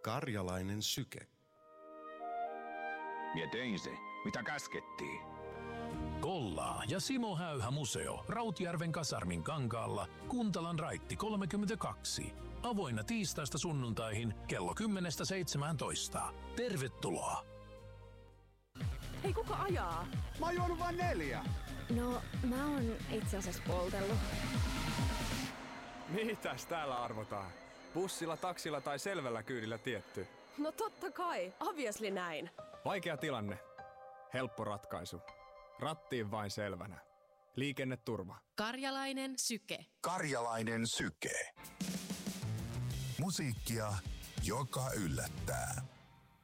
Karjalainen syke. Mie tein se, mitä käskettiin. Kollaa ja Simo Häyhä museo Rautjärven kasarmin kankaalla, Kuntalan raitti 32. Avoinna tiistaista sunnuntaihin kello 10-17. Tervetuloa! Hei, kuka ajaa? Mä oon juonut vain 4. No, mä oon itse asiassa poltellut. Mitäs täällä arvotaan? Bussilla, taksilla tai selvällä kyydillä tietty? No totta kai, obviously näin. Vaikea tilanne. Helppo ratkaisu. Rattiin vain selvänä. Liikenneturva. Karjalainen syke. Karjalainen syke. Musiikkia, joka yllättää.